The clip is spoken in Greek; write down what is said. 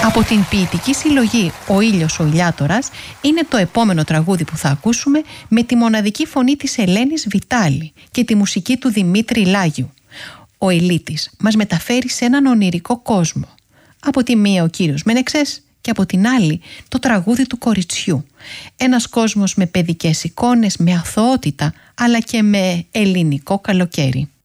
Από την ποιητική συλλογή «Ο ήλιος ο ηλιάτορας» είναι το επόμενο τραγούδι που θα ακούσουμε, με τη μοναδική φωνή της Ελένης Βιτάλη και τη μουσική του Δημήτρη Λάγιου. Ο Ηλίτης μας μεταφέρει σε έναν ονειρικό κόσμο. Από τη μία ο κύριος Μενεξές και από την άλλη το τραγούδι του κοριτσιού. Ένας κόσμος με παιδικές εικόνες, με αθωότητα, αλλά και με ελληνικό καλοκαίρι.